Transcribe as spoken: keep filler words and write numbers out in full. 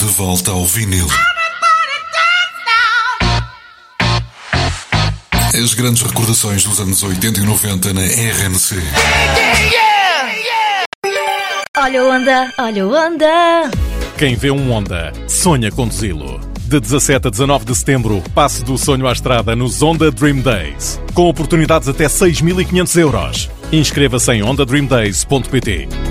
De volta ao vinil. As grandes recordações dos anos oitenta e noventa na R N C. Olha o Honda, olha o Honda. Quem vê um Honda, sonha conduzi-lo. De dezassete a dezanove de setembro, passe do sonho à estrada nos Honda Dream Days. Com oportunidades até seis mil e quinhentos euros. Inscreva-se em honda dream days ponto pt.